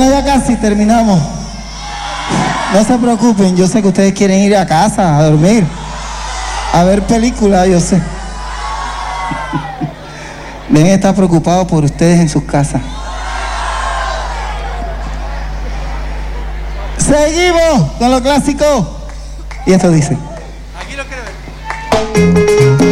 Bueno, ya casi terminamos. No se preocupen, yo sé que ustedes quieren ir a casa a dormir, a ver películas, yo sé. Deben estar preocupados por ustedes en sus casas. Seguimos con lo clásico. Y esto dice. Aquí lo quiero ver.